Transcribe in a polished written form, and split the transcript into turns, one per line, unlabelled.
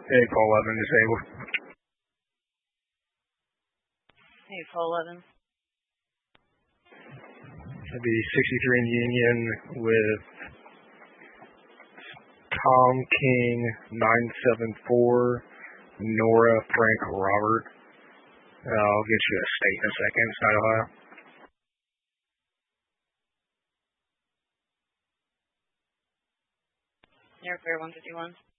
Hey, Paul 11 disabled.
Hey, Paul 11.
That'd be 63 in Union with Tom King 974, Nora Frank Robert. I'll get you a state in a second. It's not Ohio.
Air Fair 151.